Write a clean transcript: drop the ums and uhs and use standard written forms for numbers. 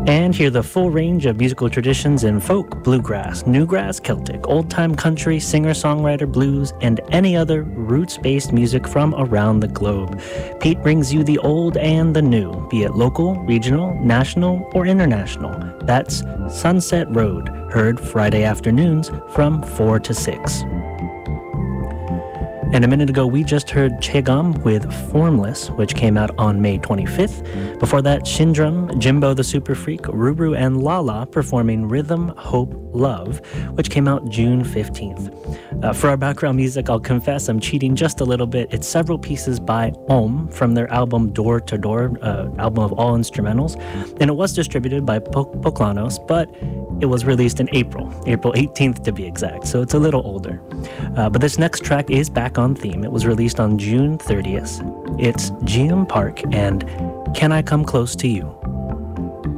And hear the full range of musical traditions in folk, bluegrass, newgrass, Celtic, old-time country, singer-songwriter, blues, and any other roots-based music from around the globe. Pete brings you the old and the new, be it local, regional, national, or international. That's Sunset Road, heard Friday afternoons from 4 to 6. And a minute ago, we just heard Chegam with Formless, which came out on May 25th. Before that, Shindrum, Jimbo the Super Freak, Ruru, and Lala performing Rhythm, Hope, Love, which came out June 15th. For our background music, I'll confess I'm cheating just a little bit. It's several pieces by Om from their album Door to Door, album of all instrumentals. And it was distributed by Poklanos, but it was released in April 18th to be exact, so it's a little older. But this next track is back on theme. It was released on June 30th. It's GM Park and Can I Come Close to You?